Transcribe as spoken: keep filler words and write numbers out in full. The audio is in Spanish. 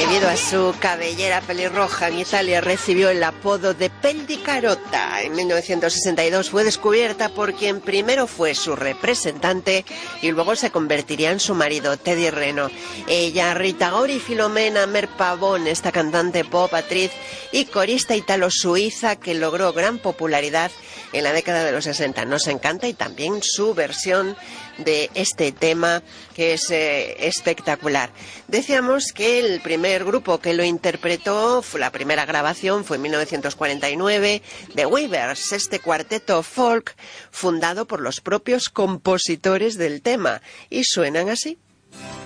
Debido a su cabellera pelirroja, en Italia recibió el apodo de Pel di Carota. En mil novecientos sesenta y dos fue descubierta por quien primero fue su representante y luego se convertiría en su marido, Teddy Reno. Ella, Rita Ora, Filomena Merpavón, esta cantante pop, actriz y corista italo-suiza que logró gran popularidad en la década de los sesenta. Nos encanta y también su versión de este tema, que es eh, espectacular. Decíamos que el primer grupo que lo interpretó, la primera grabación fue en mil novecientos cuarenta y nueve, The Weavers, este cuarteto folk fundado por los propios compositores del tema, y suenan así.